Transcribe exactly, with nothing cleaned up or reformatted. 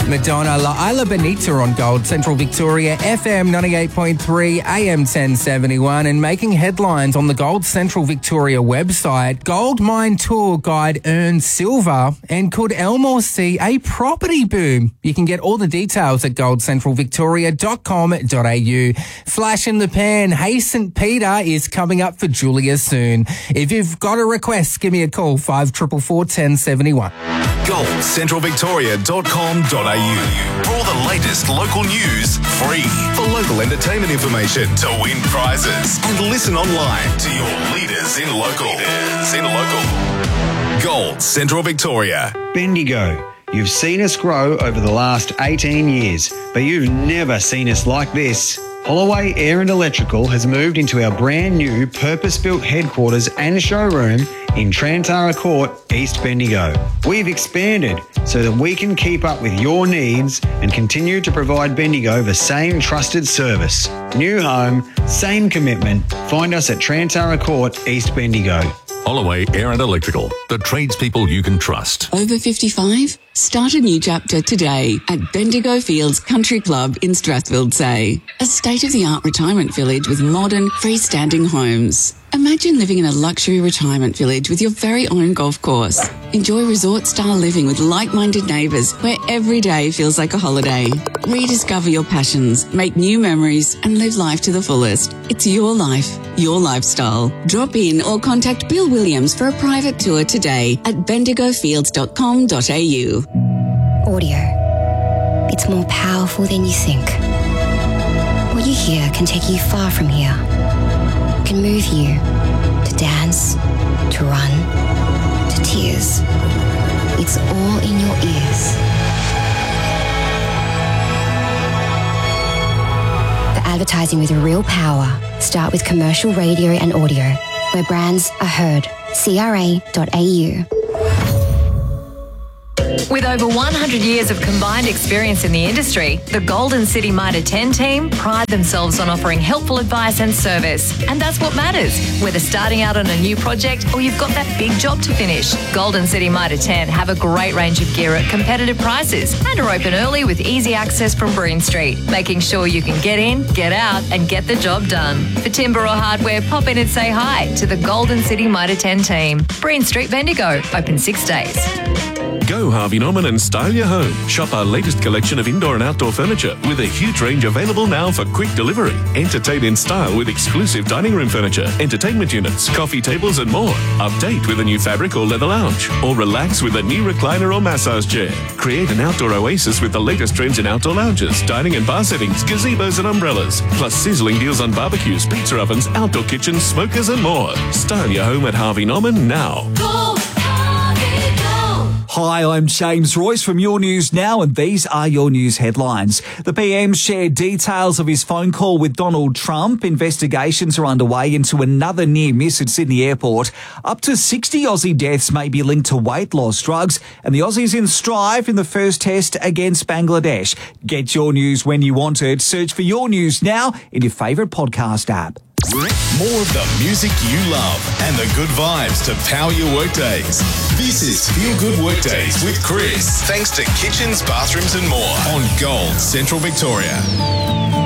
Madonna, La Isla Bonita on Gold Central Victoria, F M ninety-eight point three, A M ten seventy-one, and making headlines on the Gold Central Victoria website. Gold Mine Tour Guide earns silver, and could Elmore see a property boom? You can get all the details at gold central victoria dot com dot a u. Flash in the pan, Hey St Peter is coming up for Julia soon. If you've got a request, give me a call, five four four, one oh seven one. gold central victoria dot com dot a u. For all the latest local news, free. For local entertainment information, to win prizes, and listen online to your leaders in local. Leaders in local. Gold Central Victoria. Bendigo. You've seen us grow over the last eighteen years, but you've never seen us like this. Holloway Air and Electrical has moved into our brand new purpose-built headquarters and showroom in Trantara Court, East Bendigo. We've expanded so that we can keep up with your needs and continue to provide Bendigo the same trusted service. New home, same commitment. Find us at Trantara Court, East Bendigo. Holloway Air and Electrical, the tradespeople you can trust. Over fifty-five? Start a new chapter today at Bendigo Fields Country Club in Strathfield Say. A state-of-the-art retirement village with modern, freestanding homes. Imagine living in a luxury retirement village with your very own golf course. Enjoy resort-style living with like-minded neighbours where every day feels like a holiday. Rediscover your passions, make new memories and live life to the fullest. It's your life, your lifestyle. Drop in or contact Bill Williams for a private tour today at bendigo fields dot com dot a u. Audio. It's more powerful than you think. What you hear can take you far from here. Can move you to dance, to run, to tears. It's all in your ears. For advertising with real power, start with commercial radio and audio, where brands are heard. C R A dot A U. With over one hundred years of combined experience in the industry, the Golden City Mitre ten team pride themselves on offering helpful advice and service. And that's what matters, whether starting out on a new project or you've got that big job to finish. Golden City Mitre ten have a great range of gear at competitive prices and are open early with easy access from Breen Street, making sure you can get in, get out and get the job done. For timber or hardware, pop in and say hi to the Golden City Mitre ten team. Breen Street, Bendigo, open six days. Go Harvey Norman and style your home. Shop our latest collection of indoor and outdoor furniture with a huge range available now for quick delivery. Entertain in style with exclusive dining room furniture, entertainment units, coffee tables and more. Update with a new fabric or leather lounge. Or relax with a new recliner or massage chair. Create an outdoor oasis with the latest trends in outdoor lounges, dining and bar settings, gazebos and umbrellas. Plus sizzling deals on barbecues, pizza ovens, outdoor kitchens, smokers and more. Style your home at Harvey Norman now. Go, Harvey, go. Hi, I'm James Royce from Your News Now, and these are your news headlines. The P M shared details of his phone call with Donald Trump. Investigations are underway into another near miss at Sydney Airport. Up to sixty Aussie deaths may be linked to weight loss drugs, and the Aussies in strife in the first test against Bangladesh. Get your news when you want it. Search for Your News Now in your favourite podcast app. More of the music you love and the good vibes to power your workdays. This is Feel Good Workdays with Chris. Thanks to Kitchens, Bathrooms and More on Gold Central Victoria.